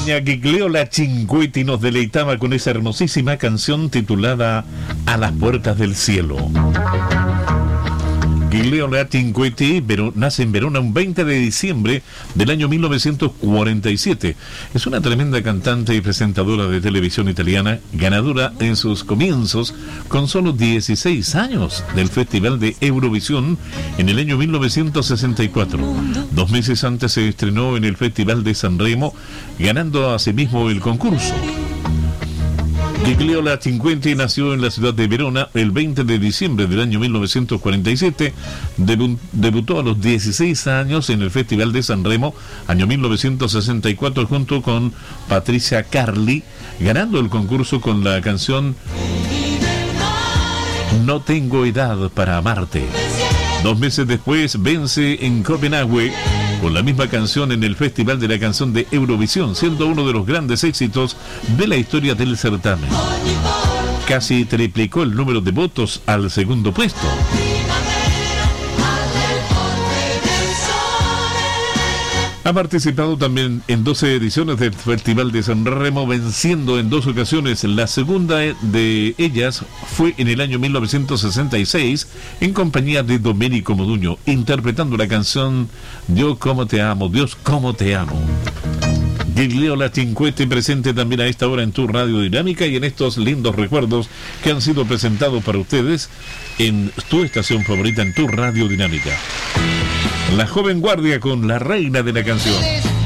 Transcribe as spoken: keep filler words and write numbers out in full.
Doña Gigliola Cinquetti nos deleitaba con esa hermosísima canción titulada A las puertas del cielo. Gigliola Cinquetti Vero, nace en Verona un veinte de diciembre del año mil novecientos cuarenta y siete. Es una tremenda cantante y presentadora de televisión italiana, ganadora en sus comienzos con solo dieciséis años del Festival de Eurovisión en el año mil novecientos sesenta y cuatro. Dos meses antes se estrenó en el Festival de Sanremo, ganando asimismo el concurso. Gigliola Cinquetti nació en la ciudad de Verona el veinte de diciembre del año mil novecientos cuarenta y siete. Debu- debutó a los dieciséis años en el Festival de Sanremo, año mil novecientos sesenta y cuatro, junto con Patricia Carli, ganando el concurso con la canción No tengo edad para amarte. Dos meses después vence en Copenhague con la misma canción en el Festival de la Canción de Eurovisión, siendo uno de los grandes éxitos de la historia del certamen. Casi triplicó el número de votos al segundo puesto. Ha participado también en doce ediciones del Festival de Sanremo, venciendo en dos ocasiones. La segunda de ellas fue en el año mil novecientos sesenta y seis, en compañía de Domenico Modugno, interpretando la canción Yo como te amo, Dios como te amo. Gigliola Cinquetti presente también a esta hora en tu Radio Dinámica y en estos lindos recuerdos que han sido presentados para ustedes en tu estación favorita, en tu Radio Dinámica. La joven guardia con la reina de la canción.